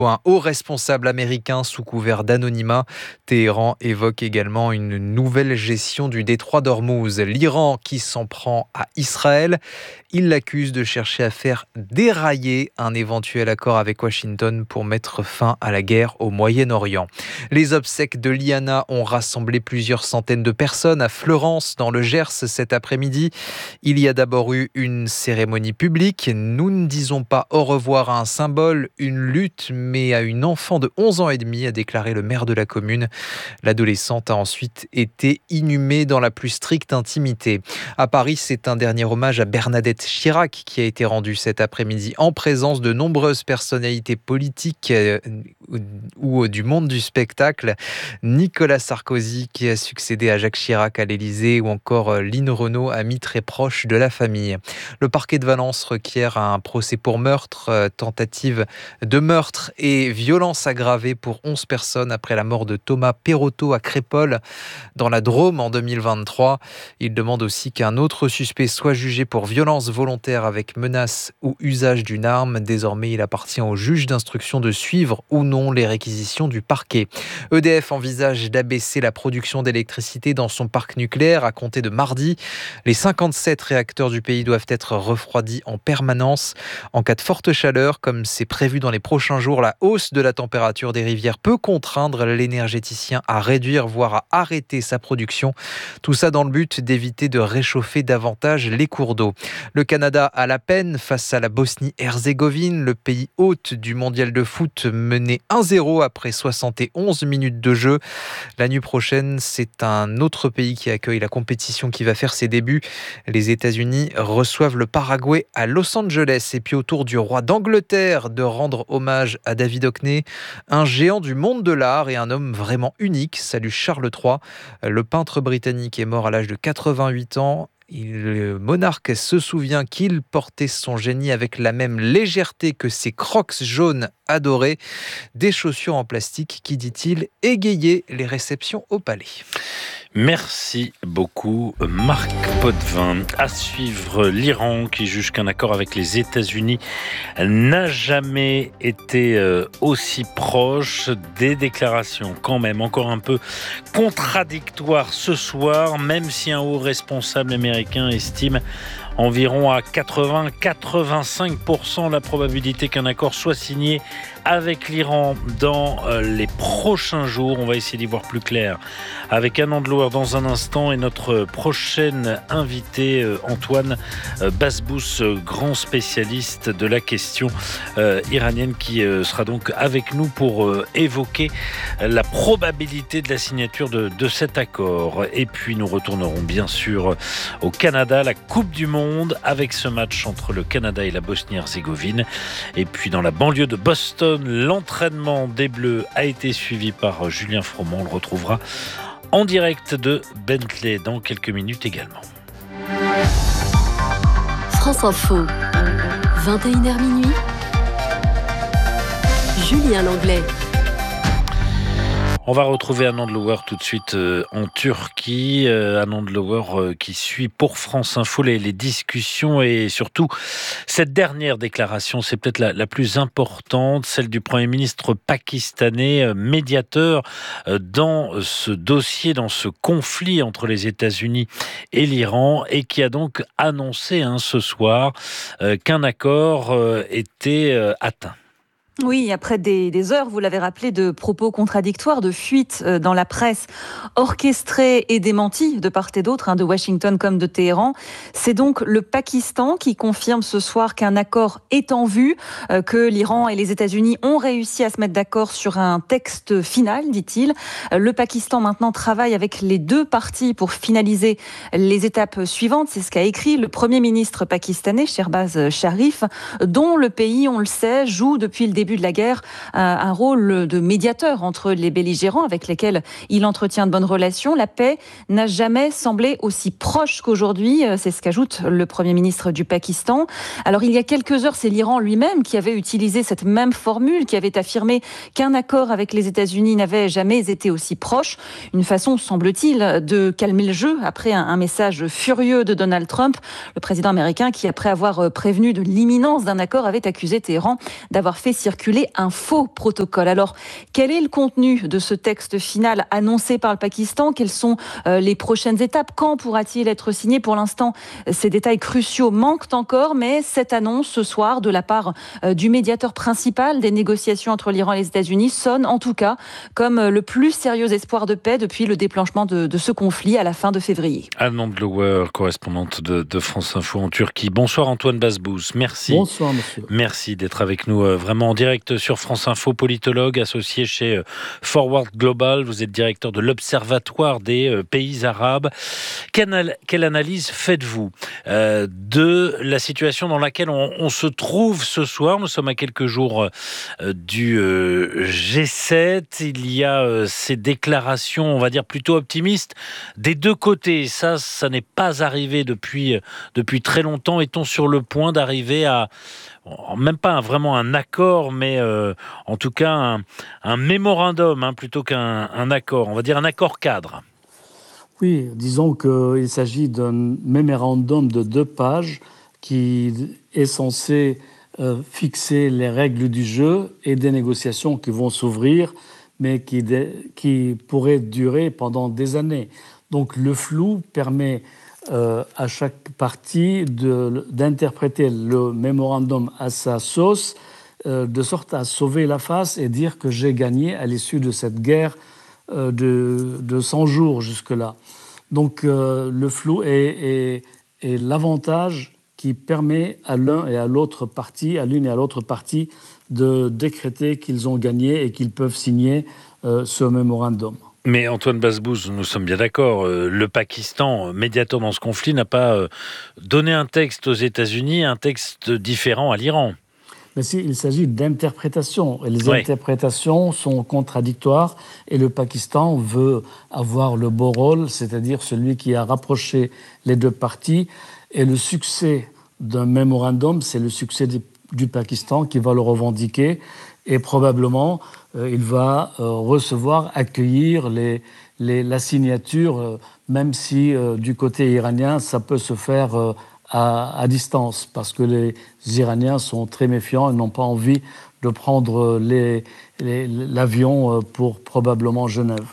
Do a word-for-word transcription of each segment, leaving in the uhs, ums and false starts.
Un haut responsable américain sous couvert d'anonymat. Téhéran évoque également une nouvelle gestion du détroit d'Ormuz. L'Iran qui s'en prend à Israël. Il l'accuse de chercher à faire dérailler un éventuel accord avec Washington pour mettre fin à la guerre au Moyen-Orient. Les obsèques de Liana ont rassemblé plusieurs centaines de personnes à Fleurance, dans le Gers, cet après-midi. Il y a d'abord eu une cérémonie publique. Nous ne disons pas au revoir à un symbole, une lutte, mais à une enfant de onze ans et demi, a déclaré le maire de la commune. L'adolescente a ensuite été inhumée dans la plus stricte intimité. À Paris, c'est un dernier hommage à Bernadette Chirac qui a été rendu cet après-midi en présence de nombreuses personnalités politiques euh, ou du monde du spectacle. Nicolas Sarkozy qui a succédé à Jacques Chirac à l'Élysée, ou encore Lynn Renaud, ami très proche de la famille. Le parquet de Valence requiert un procès pour meurtre, euh, tentative de meurtre et violence aggravée pour onze personnes après la mort de Thomas Perrotto à Crépol, dans la Drôme, en deux mille vingt-trois. Il demande aussi qu'un autre suspect soit jugé pour violence volontaire avec menace ou usage d'une arme. Désormais, il appartient au juge d'instruction de suivre ou non les réquisitions du parquet. E D F envisage d'abaisser la production d'électricité dans son parc nucléaire à compter de mardi. Les cinquante-sept réacteurs du pays doivent être refroidis en permanence. En cas de forte chaleur, comme c'est prévu dans les prochains jours, la hausse de la température des rivières peut contraindre l'énergéticien à réduire, voire à arrêter sa production. Tout ça dans le but d'éviter de réchauffer davantage les cours d'eau. Le Canada a la peine face à la Bosnie-Herzégovine, le pays hôte du mondial de foot, mené un zéro après soixante et onze minutes de jeu. La nuit prochaine, c'est un autre pays qui accueille la compétition qui va faire ses débuts. Les États-Unis reçoivent le Paraguay à Los Angeles. Et puis au tour du roi d'Angleterre de rendre hommage à David Hockney, un géant du monde de l'art et un homme vraiment unique. Salut Charles trois. Le peintre britannique est mort à l'âge de quatre-vingt-huit ans. Il, le monarque se souvient qu'il portait son génie avec la même légèreté que ses crocs jaunes adorés. Des chaussures en plastique qui, dit-il, égayaient les réceptions au palais. Merci beaucoup Marc Potvin. À suivre, l'Iran qui juge qu'un accord avec les États-Unis n'a jamais été aussi proche. Des déclarations quand même encore un peu contradictoires ce soir, même si un haut responsable américain estime environ à quatre-vingts à quatre-vingt-cinq pour cent la probabilité qu'un accord soit signé avec l'Iran dans les prochains jours. On va essayer d'y voir plus clair avec Anand Loer dans un instant et notre prochaine invité Antoine Basbous, grand spécialiste de la question euh, iranienne, qui euh, sera donc avec nous pour euh, évoquer la probabilité de la signature de, de cet accord. Et puis nous retournerons bien sûr au Canada, la Coupe du Monde, avec ce match entre le Canada et la Bosnie-Herzégovine. Et puis dans la banlieue de Boston, l'entraînement des Bleus a été suivi par Julien Froment. On le retrouvera en direct de Bentley dans quelques minutes également. France Info, vingt et une heures minuit. Julien Langlais. On va retrouver Anand Loer tout de suite euh, en Turquie. Euh, Anand Loer euh, qui suit pour France Info les, les discussions et surtout cette dernière déclaration, c'est peut-être la, la plus importante, celle du Premier ministre pakistanais, euh, médiateur euh, dans ce dossier, dans ce conflit entre les États-Unis et l'Iran, et qui a donc annoncé hein, ce soir euh, qu'un accord euh, était euh, atteint. Oui, après des, des heures, vous l'avez rappelé, de propos contradictoires, de fuites dans la presse, orchestrées et démenties de part et d'autre, hein, de Washington comme de Téhéran. C'est donc le Pakistan qui confirme ce soir qu'un accord est en vue, euh, que l'Iran et les États-Unis ont réussi à se mettre d'accord sur un texte final, dit-il. Le Pakistan maintenant travaille avec les deux parties pour finaliser les étapes suivantes. C'est ce qu'a écrit le Premier ministre pakistanais, Shehbaz Sharif, dont le pays, on le sait, joue depuis le début de la guerre un rôle de médiateur entre les belligérants avec lesquels il entretient de bonnes relations. La paix n'a jamais semblé aussi proche qu'aujourd'hui, c'est ce qu'ajoute le Premier ministre du Pakistan. Alors il y a quelques heures, c'est l'Iran lui-même qui avait utilisé cette même formule, qui avait affirmé qu'un accord avec les États-Unis n'avait jamais été aussi proche. Une façon, semble-t-il, de calmer le jeu après un, un message furieux de Donald Trump, le président américain qui, après avoir prévenu de l'imminence d'un accord, avait accusé Téhéran d'avoir fait circuler circuler un faux protocole. Alors, quel est le contenu de ce texte final annoncé par le Pakistan? Quelles sont euh, les prochaines étapes? Quand pourra-t-il être signé? Pour l'instant, ces détails cruciaux manquent encore, mais cette annonce ce soir de la part euh, du médiateur principal des négociations entre l'Iran et les États-Unis sonne en tout cas comme le plus sérieux espoir de paix depuis le déclenchement de, de ce conflit à la fin de février. Anne Landlower, correspondante de, de France Info en Turquie. Bonsoir Antoine Basbous, merci. Bonsoir monsieur. Merci d'être avec nous euh, vraiment en direct sur France Info, politologue associé chez euh, Forward Global. Vous êtes directeur de l'Observatoire des euh, pays arabes. Quelle, quelle analyse faites-vous euh, de la situation dans laquelle on, on se trouve ce soir? Nous sommes à quelques jours euh, du euh, G sept. Il y a euh, ces déclarations, on va dire, plutôt optimistes des deux côtés. Ça, ça n'est pas arrivé depuis, depuis très longtemps. Est-on sur le point d'arriver à, même pas un, vraiment un accord, mais euh, en tout cas un, un mémorandum hein, plutôt qu'un un accord, on va dire un accord cadre? Oui, disons qu'il s'agit d'un mémorandum de deux pages qui est censé euh, fixer les règles du jeu et des négociations qui vont s'ouvrir, mais qui, qui pourraient durer pendant des années. Donc le flou permet euh, à chaque partie de, d'interpréter le mémorandum à sa sauce, euh, de sorte à sauver la face et dire que j'ai gagné à l'issue de cette guerre euh, de, de cent jours jusque-là. Donc euh, le flou est, est, est l'avantage qui permet à l'un et à l'autre partie, à l'une et à l'autre partie, de décréter qu'ils ont gagné et qu'ils peuvent signer euh, ce mémorandum. Mais Antoine Basbous, nous sommes bien d'accord, euh, le Pakistan, médiateur dans ce conflit, n'a pas euh, donné un texte aux États-Unis, un texte différent à l'Iran. Mais si, il s'agit d'interprétations, et les oui. interprétations sont contradictoires, et le Pakistan veut avoir le beau rôle, c'est-à-dire celui qui a rapproché les deux parties, et le succès d'un mémorandum, c'est le succès du, du Pakistan qui va le revendiquer, et probablement euh, il va euh, recevoir, accueillir les, les, la signature, euh, même si euh, du côté iranien, ça peut se faire euh, à, à distance, parce que les Iraniens sont très méfiants et n'ont pas envie de prendre les, les, l'avion pour probablement Genève.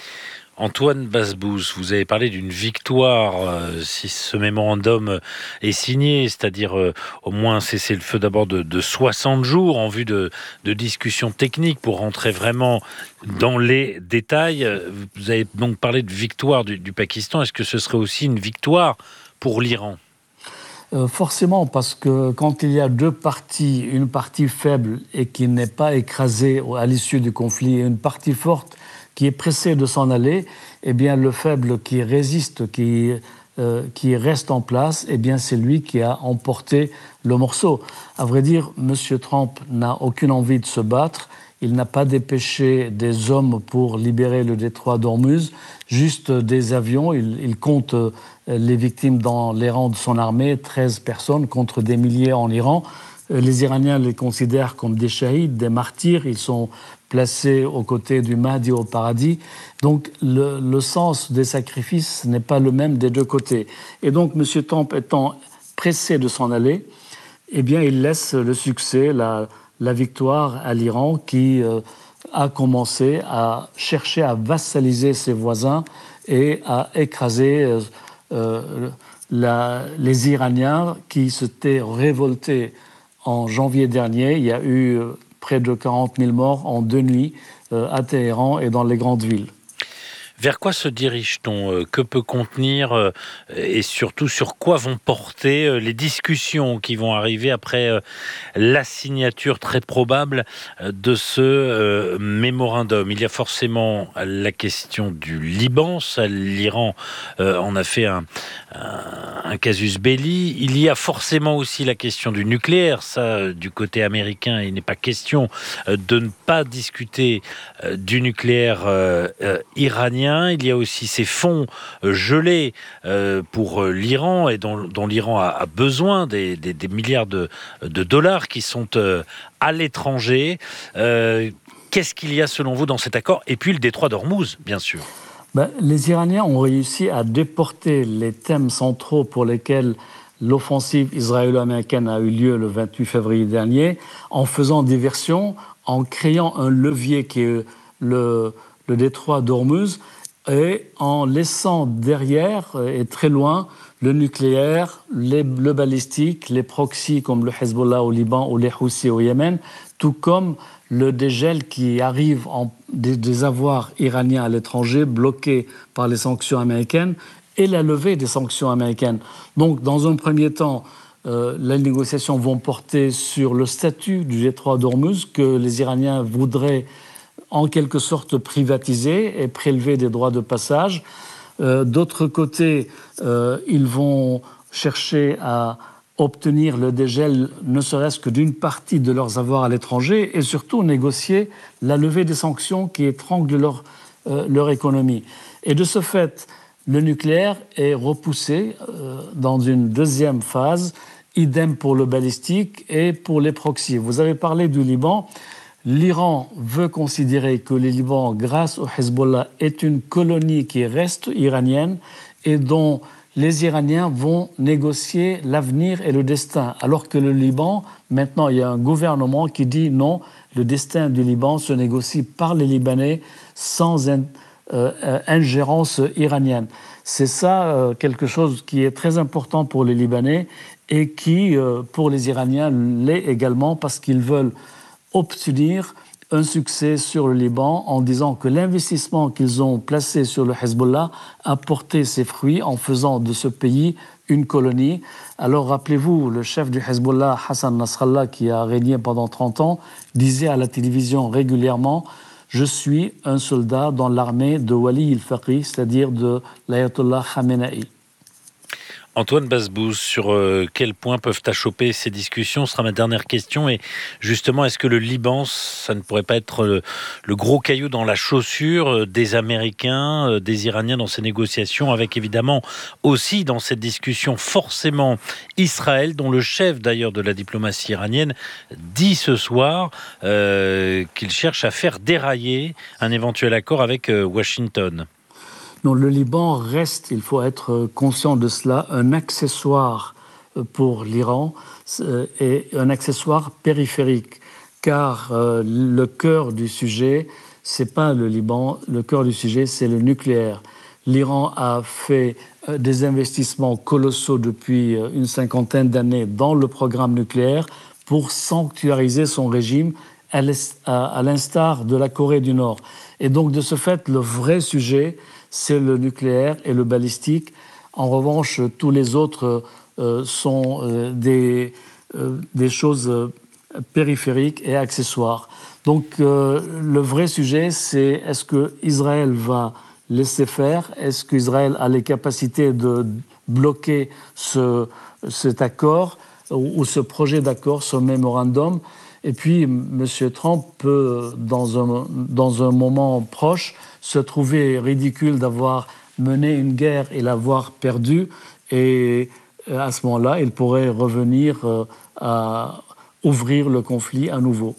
Antoine Basbous, vous avez parlé d'une victoire euh, si ce mémorandum est signé, c'est-à-dire euh, au moins cesser le feu d'abord de, de soixante jours en vue de, de discussions techniques pour rentrer vraiment dans les détails. Vous avez donc parlé de victoire du, du Pakistan. Est-ce que ce serait aussi une victoire pour l'Iran ? Euh, forcément, parce que quand il y a deux parties, une partie faible et qui n'est pas écrasée à l'issue du conflit, et une partie forte qui est pressée de s'en aller, eh bien le faible qui résiste, qui, euh, qui reste en place, eh bien c'est lui qui a emporté le morceau. À vrai dire, M. Trump n'a aucune envie de se battre. Il n'a pas dépêché des hommes pour libérer le détroit d'Ormuz, juste des avions. Il, il compte les victimes dans les rangs de son armée, treize personnes contre des milliers en Iran. Les Iraniens les considèrent comme des shahids, des martyrs. Ils sont placés aux côtés du Mahdi au paradis. Donc le, le sens des sacrifices n'est pas le même des deux côtés. Et donc M. Trump étant pressé de s'en aller, eh bien il laisse le succès, la la victoire à l'Iran qui euh, a commencé à chercher à vassaliser ses voisins et à écraser euh, euh, la, les Iraniens qui s'étaient révoltés en janvier dernier. Il y a eu euh, près de quarante mille morts en deux nuits euh, à Téhéran et dans les grandes villes. Vers quoi se dirige-t-on ? Que peut contenir et surtout sur quoi vont porter les discussions qui vont arriver après la signature très probable de ce mémorandum ? Il y a forcément la question du Liban, ça, l'Iran en a fait un, un casus belli. Il y a forcément aussi la question du nucléaire, ça du côté américain, il n'est pas question de ne pas discuter du nucléaire iranien. Il y a aussi ces fonds gelés pour l'Iran et dont, dont l'Iran a, a besoin, des, des, des milliards de, de dollars qui sont à l'étranger. Euh, qu'est-ce qu'il y a selon vous dans cet accord ? Et puis le détroit d'Ormuz, bien sûr. Ben, les Iraniens ont réussi à déporter les thèmes centraux pour lesquels l'offensive israélo-américaine a eu lieu le vingt-huit février dernier, en faisant diversion, en créant un levier qui est le, le détroit d'Ormuz, et en laissant derrière et très loin le nucléaire, les, le balistique, les proxys comme le Hezbollah au Liban ou les Houthis au Yémen, tout comme le dégel qui arrive en, des, des avoirs iraniens à l'étranger bloqués par les sanctions américaines et la levée des sanctions américaines. Donc, dans un premier temps, euh, les négociations vont porter sur le statut du détroit d'Ormuz que les Iraniens voudraient en quelque sorte privatiser et prélever des droits de passage. Euh, d'autre côté, euh, ils vont chercher à obtenir le dégel ne serait-ce que d'une partie de leurs avoirs à l'étranger et surtout négocier la levée des sanctions qui étranglent leur, euh, leur économie. Et de ce fait, le nucléaire est repoussé euh, dans une deuxième phase, idem pour le balistique et pour les proxys. Vous avez parlé du Liban. L'Iran veut considérer que le Liban, grâce au Hezbollah, est une colonie qui reste iranienne et dont les Iraniens vont négocier l'avenir et le destin. Alors que le Liban, maintenant, il y a un gouvernement qui dit non, le destin du Liban se négocie par les Libanais sans in, euh, ingérence iranienne. C'est ça euh, quelque chose qui est très important pour les Libanais et qui, euh, pour les Iraniens, l'est également parce qu'ils veulent obtenir un succès sur le Liban en disant que l'investissement qu'ils ont placé sur le Hezbollah a porté ses fruits en faisant de ce pays une colonie. Alors rappelez-vous, le chef du Hezbollah, Hassan Nasrallah, qui a régné pendant trente ans, disait à la télévision régulièrement « Je suis un soldat dans l'armée de Wali al-Faqih, c'est-à-dire de l'Ayatollah Khamenei ». Antoine Bazbouz, sur euh, quel point peuvent achoper ces discussions sera ma dernière question. Et justement, est-ce que le Liban, ça ne pourrait pas être le, le gros caillou dans la chaussure euh, des Américains, euh, des Iraniens dans ces négociations, avec évidemment aussi dans cette discussion forcément Israël, dont le chef d'ailleurs de la diplomatie iranienne dit ce soir euh, qu'il cherche à faire dérailler un éventuel accord avec euh, Washington. Non, le Liban reste, il faut être conscient de cela, un accessoire pour l'Iran et un accessoire périphérique, car euh, le cœur du sujet, c'est pas le Liban, le cœur du sujet, c'est le nucléaire. L'Iran a fait euh, des investissements colossaux depuis euh, une cinquantaine d'années dans le programme nucléaire pour sanctuariser son régime à l'instar de la Corée du Nord. Et donc, de ce fait, le vrai sujet, c'est le nucléaire et le balistique. En revanche, tous les autres euh, sont euh, des, euh, des choses euh, périphériques et accessoires. Donc, euh, le vrai sujet, c'est est-ce qu'Israël va laisser faire? Est-ce qu'Israël a les capacités de bloquer ce, cet accord ou, ou ce projet d'accord, ce mémorandum? Et puis, M. Trump peut, dans un, dans un moment proche, se trouver ridicule d'avoir mené une guerre et l'avoir perdue. Et à ce moment-là, il pourrait revenir à ouvrir le conflit à nouveau.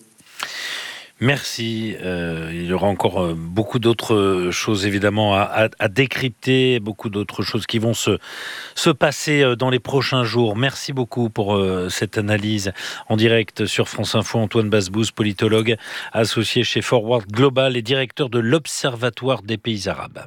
Merci. Euh, il y aura encore beaucoup d'autres choses évidemment à, à, à décrypter, beaucoup d'autres choses qui vont se, se passer dans les prochains jours. Merci beaucoup pour euh, cette analyse en direct sur France Info. Antoine Bazbouz, politologue associé chez Forward Global et directeur de l'Observatoire des pays arabes.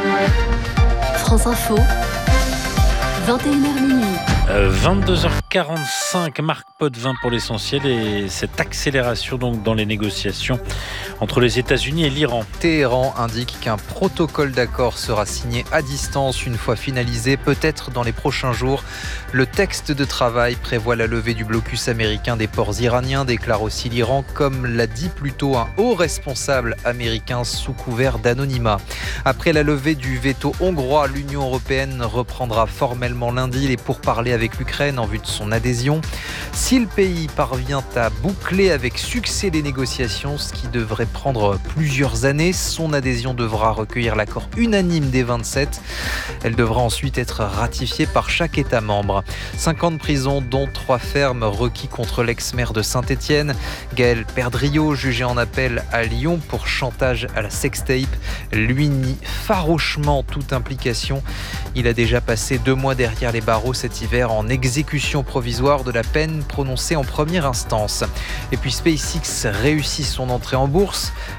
France Info, vingt et une heures minuit. vingt-deux heures quarante-cinq, Marc Potvin pour l'essentiel et cette accélération donc dans les négociations entre les États-Unis et l'Iran. Téhéran indique qu'un protocole d'accord sera signé à distance une fois finalisé, peut-être dans les prochains jours. Le texte de travail prévoit la levée du blocus américain des ports iraniens, déclare aussi l'Iran, comme l'a dit plus tôt un haut responsable américain sous couvert d'anonymat. Après la levée du veto hongrois, l'Union européenne reprendra formellement lundi les pourparlers avec l'Ukraine en vue de son adhésion. Si le pays parvient à boucler avec succès les négociations, ce qui devrait prendre plusieurs années, son adhésion devra recueillir l'accord unanime des vingt-sept. Elle devra ensuite être ratifiée par chaque État membre. cinquante prisons, dont trois fermes, requis contre l'ex-maire de Saint-Étienne. Gaël Perdriau, jugé en appel à Lyon pour chantage à la sextape, lui nie farouchement toute implication. Il a déjà passé deux mois derrière les barreaux cet hiver. considère en exécution provisoire de la peine prononcée en première instance. Et puis SpaceX réussit son entrée en bourse.